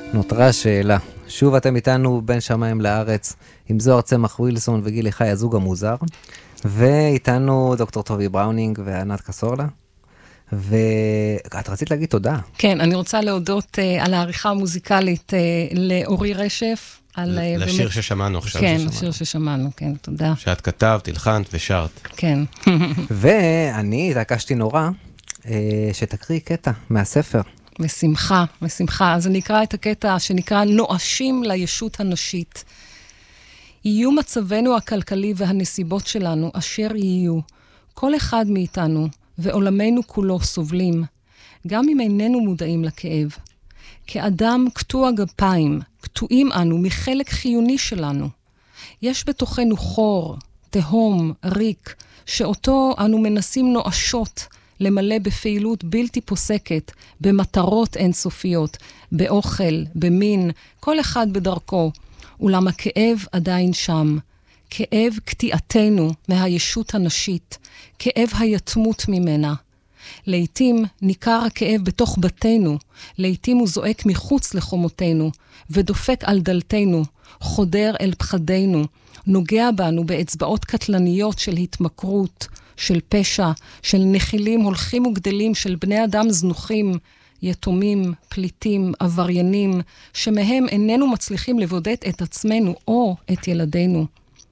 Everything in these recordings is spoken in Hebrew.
נותרה שאלה. שוב אתם איתנו בין שמיים לארץ, עם זוהר צמח ווילסון וגילי חי, הזוג המוזר. ואיתנו דוקטור טובי בראונינג וענת קסורלה. ואת רצית להגיד תודה. כן, אני רוצה להודות על העריכה המוזיקלית לאורי רשף. לשיר ששמענו עכשיו. כן, לשיר ששמענו, כן, תודה. שאת כתבת, הלחנת ושרת. כן. ואני התעקשתי נורא שתקריא קטע מהספר. בשמחה, בשמחה. אז אני אקרא את הקטע שנקרא נואשים לישות הנשית. יהיו מצבנו הכלכלי והנסיבות שלנו אשר יהיו. כל אחד מאיתנו ועולמנו כולו סובלים, גם אם איננו מודעים לכאב. כאדם קטוע גפיים, קטועים אנו מחלק חיוני שלנו. יש בתוכנו חור, תהום, ריק, שאותו אנו מנסים נואשות למלא בפעילות בלתי פוסקת, במטרות אינסופיות, באוכל, במין, כל אחד בדרכו. אולם הכאב עדיין שם. כאב קטיעתנו מהישות הנשית, כאב היתמות ממנה. לעתים ניכר הכאב בתוך בתינו, לעתים הוא זועק מחוץ לחומותינו, ודופק על דלתנו, חודר אל פחדינו, נוגע בנו באצבעות קטלניות של התמכרות, של פשע, של נחילים הולכים וגדלים, של בני אדם זנוחים, יתומים, פליטים, עבריינים, שמהם איננו מצליחים לבודד את עצמנו או את ילדינו.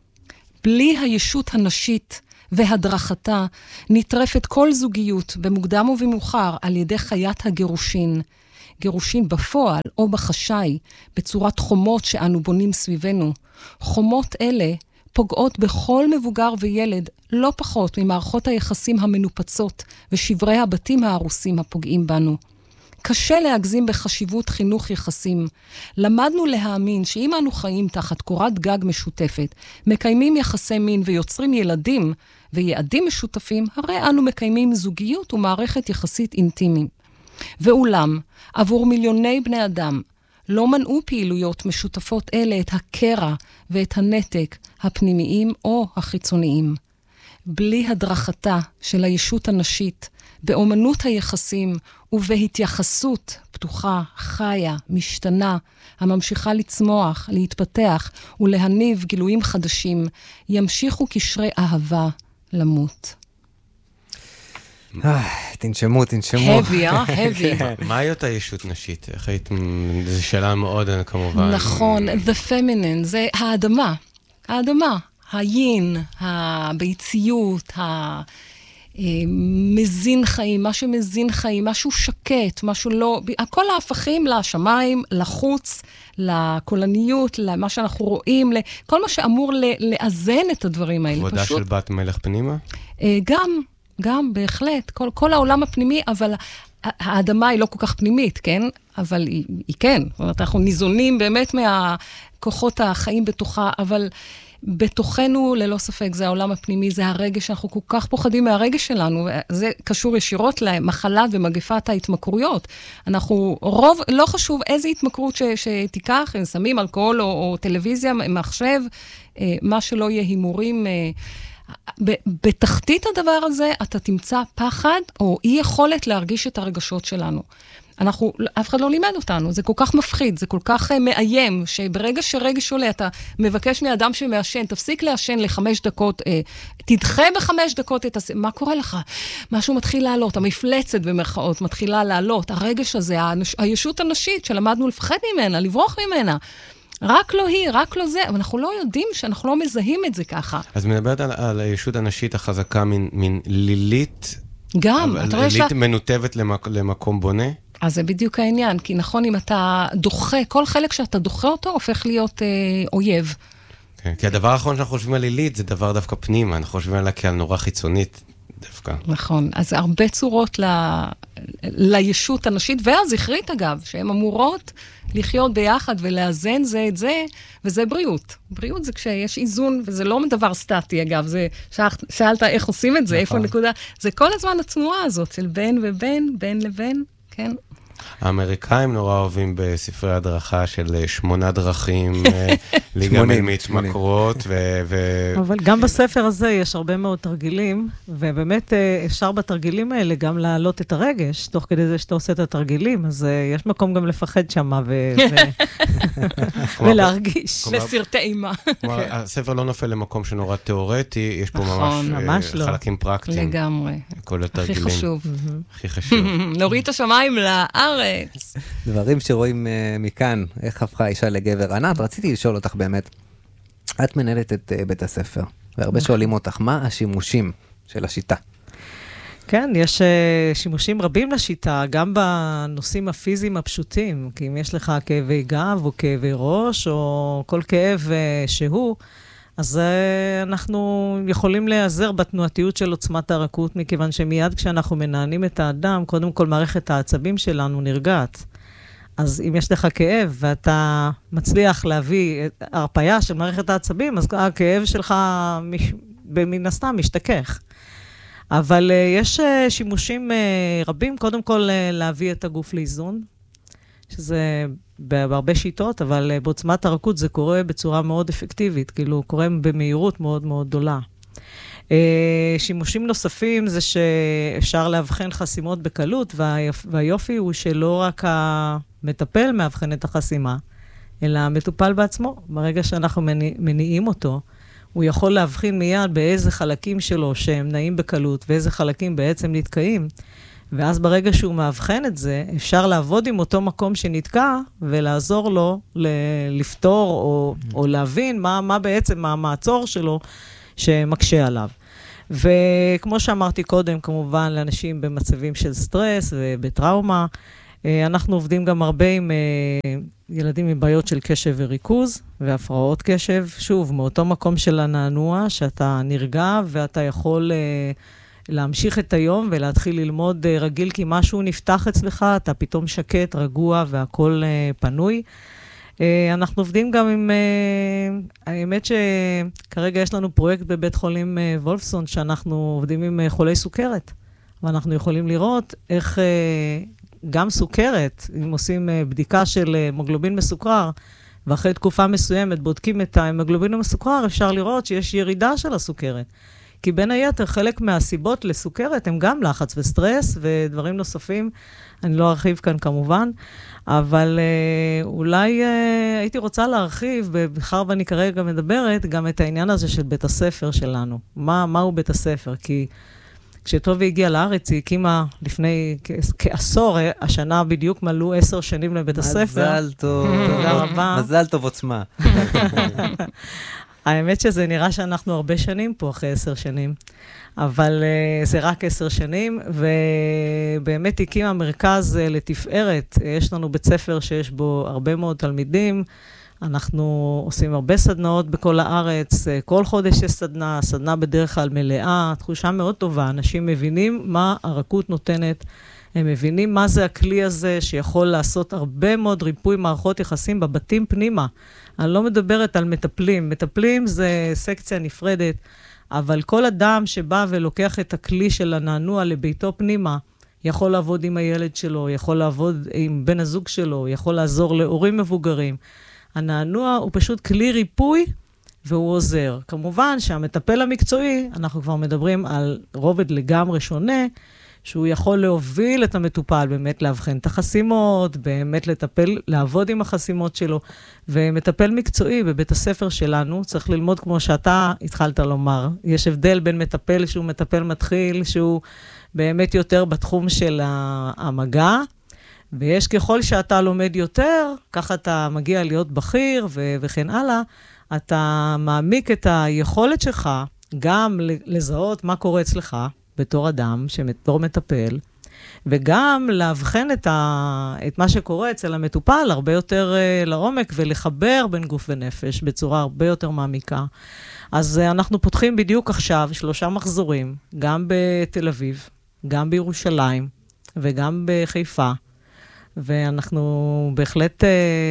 בלי הישות הנשית והדרכתה נטרפת כל זוגיות במוקדם ובמאוחר על ידי חיית הגירושין. גירושין בפועל או בחשאי, בצורת חומות שאנו בונים סביבנו. חומות אלה פוגעות בכל מבוגר וילד לא פחות ממערכות היחסים המנופצות ושברי הבתים ההרוסים הפוגעים בנו. קשה להגזים בחשיבות חינוך יחסים. למדנו להאמין שאם אנו חיים תחת קורת גג משותפת, מקיימים יחסי מין ויוצרים ילדים ויעדים משותפים, הרי אנו מקיימים זוגיות ומערכת יחסית אינטימיים. ואולם, עבור מיליוני בני אדם, לא מנעו פעילויות משותפות אלה את הקרע ואת הנתק הפנימיים או החיצוניים. בלי הדרכתה של הישות הנשית, באומנות היחסים ובהתייחסות פתוחה, חיה, משתנה, הממשיכה לצמוח, להתפתח ולהניב גילויים חדשים, ימשיכו קשרי אהבה למות. תנשמו, תנשמו. heavy. מהי אותה ישות נשית? איך היית... זו שאלה מאוד כמובן. נכון, the feminine, זה האדמה. האדמה, היין, הביציות, מזין חיים, מה שמזין חיים, משהו שקט, משהו לא... הכל ההפכים לשמיים, לחוץ, לקולניות, למה שאנחנו רואים, כל מה שאמור לאזן את הדברים האלה. כבודה של בת מלך פנימה? גם, בהחלט. כל העולם הפנימי, אבל האדמה היא לא כל כך פנימית, כן? אבל היא כן. זאת אומרת, אנחנו ניזונים באמת מהכוחות החיים בתוכה, אבל בתוכנו, ללא ספק, זה העולם הפנימי, זה הרגש, שאנחנו כל כך פוחדים מהרגש שלנו, זה קשור ישירות למחלת ומגפת ההתמכרויות. אנחנו לא חשוב איזה התמכרות שתיקח, הם שמים אלכוהול או טלוויזיה, מחשב, מה שלא יהיה הימורים. בתחתית הדבר הזה, אתה תמצא פחד או אי יכולת להרגיש את הרגשות שלנו. אף אחד לא לימד אותנו, זה כל כך מפחיד, זה כל כך מאיים, שברגע שרגש עולה, אתה מבקש מאדם שמעשן, תפסיק לעשן ל5 דקות, תדחה ב5 דקות מה קורה לך? משהו מתחיל לעלות, המפלצת במרכאות מתחילה לעלות, הרגש הזה, הישות הנשית שלמדנו לפחד ממנה, לברוח ממנה. רק לא היא, רק לא זה, אבל אנחנו לא יודעים שאנחנו לא מזהים את זה ככה. אז מדברת על הישות הנשית החזקה מן לילית, גם, אבל לילית מנותבת למקום בונה? אז זה בדיוק העניין, כי נכון, אם אתה דוחה, כל חלק שאתה דוחה אותו הופך להיות אויב. כן, כי הדבר האחרון שאנחנו חושבים על לילית זה דבר דווקא פנימה, אנחנו חושבים עליה כעל נורא חיצונית דווקא. נכון, אז הרבה צורות לישות הנשית, והזכרית אגב, שהן אמורות לחיות ביחד ולאזן זה את זה, וזה בריאות. בריאות זה כשיש איזון, וזה לא דבר סטטי אגב, זה שאלת איך עושים את זה, איפה נקודה, זה כל הזמן התנועה הזאת של בין ובין, בין לבין, כן. האמריקאים נורא אוהבים בספרי הדרכה של 8 דרכים להיגמל מהתמכרות. אבל גם בספר הזה יש הרבה מאוד תרגילים, ובאמת אפשר בתרגילים האלה גם להעלות את הרגש, תוך כדי זה שאתה עושה את התרגילים, אז יש מקום גם לפחד שמה ולהרגיש. לסרטי אימה. כלומר, הספר לא נופל למקום שנורא תיאורטי, יש פה ממש חלקים פרקטיים. לגמרי. כל התרגילים. הכי חשוב. הכי חשוב. נוריד את השמיים לארץ. דברים שרואים מכאן, איך הפכה אישה לגבר. ענת, רציתי לשאול אותך באמת, את מנהלת את בית הספר, והרבה שואלים אותך, מה השימושים של השיטה? כן, יש שימושים רבים לשיטה, גם בנושאים הפיזיים הפשוטים, כי אם יש לך כאבי גב או כאבי ראש, או כל כאב שהוא, אז אנחנו יכולים להיעזר בתנועתיות של עוצמת הרכות, מכיוון שמיד כשאנחנו מנענים את האדם, קודם כל מערכת העצבים שלנו נרגעת. אז אם יש לך כאב ואתה מצליח להביא הרפאיה של מערכת העצבים, אז הכאב שלך מן הסתם משתכך. אבל יש שימושים רבים, קודם כל להביא את הגוף לאיזון, שזה בהרבה שיטות, אבל בעוצמת הרכות זה קורה בצורה מאוד אפקטיבית, כאילו קורה במהירות מאוד מאוד גדולה. שימושים נוספים זה שאפשר להבחן חסימות בקלות, והיופי הוא שלא רק המטפל מאבחן את החסימה, אלא המטופל בעצמו. ברגע שאנחנו מניעים אותו, הוא יכול להבחין מיד באיזה חלקים שלו שהם נעים בקלות, ואיזה חלקים בעצם נתקעים. ואז ברגע שהוא מאבחן את זה, אפשר לעבוד עם אותו מקום שנתקע, ולעזור לו לפתור או להבין מה בעצם המעצור שלו שמקשה עליו. וכמו שאמרתי קודם, כמובן, לאנשים במצבים של סטרס ובטראומה, אנחנו עובדים גם הרבה עם ילדים עם בעיות של קשב וריכוז, והפרעות קשב, שוב, מאותו מקום של הנענוע, שאתה נרגע ואתה יכול להמשיך את היום ולהתחיל ללמוד רגיל, כי משהו נפתח אצלך, אתה פתאום שקט, רגוע והכל פנוי. אנחנו עובדים גם עם, האמת שכרגע יש לנו פרויקט בבית חולים וולפסון, שאנחנו עובדים עם חולי סוכרת, ואנחנו יכולים לראות איך גם סוכרת, אם עושים בדיקה של המוגלובין מסוכרר, ואחרי תקופה מסוימת בודקים את ההמוגלובין המסוכרר, אפשר לראות שיש ירידה של הסוכרת. כי בין היתר, חלק מהסיבות לסוכרת הם גם לחץ וסטרס ודברים נוספים. אני לא ארחיב כאן כמובן, אבל אולי הייתי רוצה להרחיב, בחר ואני כרגע מדברת, גם את העניין הזה של בית הספר שלנו. מהו בית הספר? כי כשטובי הגיעה לארץ, היא הקימה לפני כעשור, השנה בדיוק מלאו 10 שנים לבית הספר. מזל טוב. תודה רבה. מזל טוב עוצמה. האמת שזה נראה שאנחנו הרבה שנים פה, אחרי 10 שנים. אבל זה רק 10 שנים, ובאמת הקימה מרכז לתפארת. יש לנו בית ספר שיש בו הרבה מאוד תלמידים, אנחנו עושים הרבה סדנאות בכל הארץ, כל חודש יש סדנה בדרך כלל מלאה, תחושה מאוד טובה, אנשים מבינים מה הרכות נותנת, הם מבינים מה זה הכלי הזה שיכול לעשות הרבה מאוד ריפוי מערכות יחסים בבתים פנימה. אני לא מדברת על מטפלים, מטפלים זה סקציה נפרדת, אבל כל אדם שבא ולוקח את הכלי של הנענוע לביתו פנימה, יכול לעבוד עם הילד שלו, יכול לעבוד עם בן הזוג שלו, יכול לעזור להורים מבוגרים. הנענוע הוא פשוט כלי ריפוי, והוא עוזר. כמובן שהמטפל המקצועי, אנחנו כבר מדברים על רובד לגמרי שונה, שהוא יכול להוביל את המטופל, באמת להבחן את החסימות, באמת לטפל, לעבוד עם החסימות שלו, ומטפל מקצועי בבית הספר שלנו, צריך ללמוד כמו שאתה התחלת לומר. יש הבדל בין מטפל שהוא מטפל מתחיל, שהוא באמת יותר בתחום של המגע, ויש ככל שאתה לומד יותר, ככה אתה מגיע להיות בכיר וכן הלאה, אתה מעמיק את היכולת שלך, גם לזהות מה קורה אצלך, בתור אדם, בתור מטפל, וגם להבחן את מה שקורה אצל המטופל הרבה יותר לעומק, ולחבר בין גוף ונפש בצורה הרבה יותר מעמיקה. אז אנחנו פותחים בדיוק עכשיו 3 מחזורים, גם בתל אביב, גם בירושלים, וגם בחיפה, ואנחנו בהחלט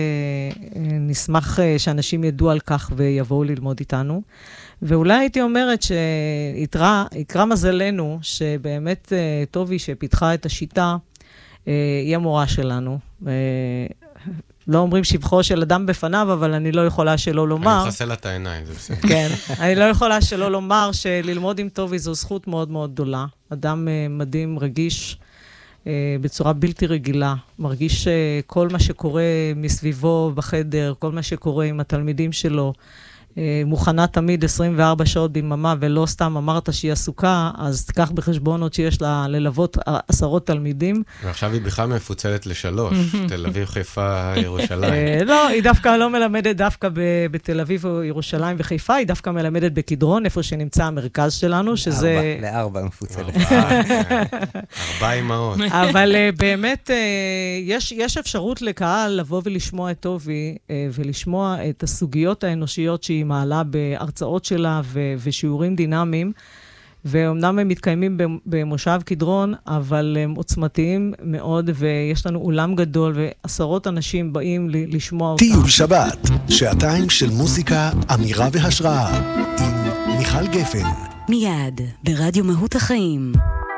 נשמח שאנשים ידעו על כך ויבואו ללמוד איתנו. ואולי הייתי אומרת שיקרא מזלנו, שבאמת טובי שפיתחה את השיטה, היא המורה שלנו. לא אומרים שבחו של אדם בפניו, אבל אני לא יכולה שלא לומר. אני מחסה לה את העיניים, זה בסדר. כן, אני לא יכולה שלא לומר שללמוד עם טובי זו זכות מאוד מאוד גדולה. אדם מדהים, רגיש, בצורה בלתי רגילה. מרגיש כל מה שקורה מסביבו בחדר, כל מה שקורה עם התלמידים שלו, מוכנה תמיד 24 שעות ביממה, ולא סתם אמרת שהיא עסוקה, אז תיקח בחשבון עוד שיש לה ללוות 10 תלמידים. ועכשיו היא בכלל מפוצלת ל3, תל אביב, חיפה, ירושלים. לא, היא דווקא לא מלמדת דווקא בתל אביב, ירושלים וחיפה, היא דווקא מלמדת בקדרון, איפה שנמצא המרכז שלנו, שזה... 4 מפוצלת. 4 אימהות. אבל באמת, יש אפשרות לקהל לבוא ולשמוע את טובי, ולשמוע את הסוגיות האנושיות שהיא מעלה בהרצאות שלה ושיעורים דינמיים, ואומנם הם מתקיימים במושב קדרון, אבל הם עוצמתיים מאוד, ויש לנו אולם גדול, ועשרות אנשים באים לשמוע אותם. טיול שבת, שעתיים של מוזיקה, אמירה והשראה, עם מיכל גפן. מיד, ברדיו מהות החיים.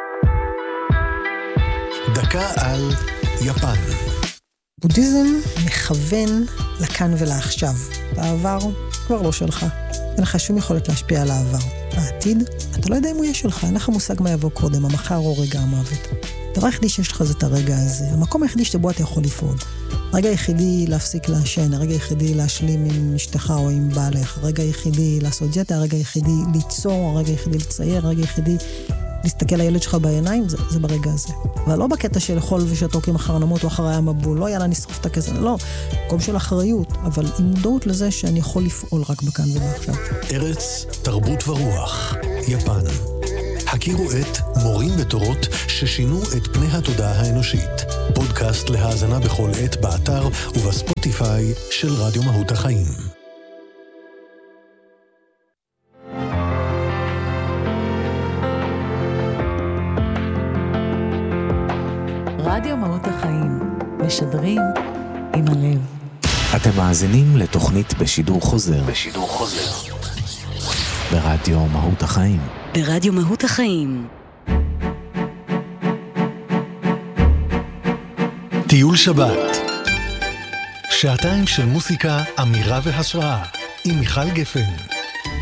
דקה על יפן. בודהיזם מכוון לכאן ולעכשיו. העבר כבר לא שלך. אין לך שום יכולת להשפיע על העבר. העתיד, אתה לא יודע אם הוא יהיה שלך, אין לך מושג מה יבוא קודם, המחר או רגע המוות. הדבר היחידי שיש לך זה את הרגע הזה. המקום היחידי שבו אתה יכול לפעול. הרגע היחידי להפסיק לעשן, הרגע היחידי להשלים עם אשתך או עם בעלך, הרגע היחידי לעשות דיאטה, הרגע היחידי ליצור, הרגע היחידי לצייר, הרגע היחידי להסתכל לילד שלך בעיניים, זה ברגע הזה. אבל לא בקטע של לאכול ושתוק עם אחר נמות או אחרי המבול, לא יאללה נשרוף את הכסף, לא. מקום של אחריות, אבל עם מודעות לזה שאני יכול לפעול רק בכאן ובעכשיו. ארץ, תרבות ורוח, יפן. הכירו את מורים ותורות ששינו את פני התודעה האנושית. פודקאסט להאזנה בכל עת באתר ובספוטיפיי של רדיו מהות החיים. רדיו מהות החיים, משדרים עם הלב. אתם מאזינים לתוכנית בשידור חוזר. ברדיו מהות החיים. ברדיו מהות החיים. טיול שבת, שעתיים של מוזיקה, אמירה והשראה, עם מיכל גפן.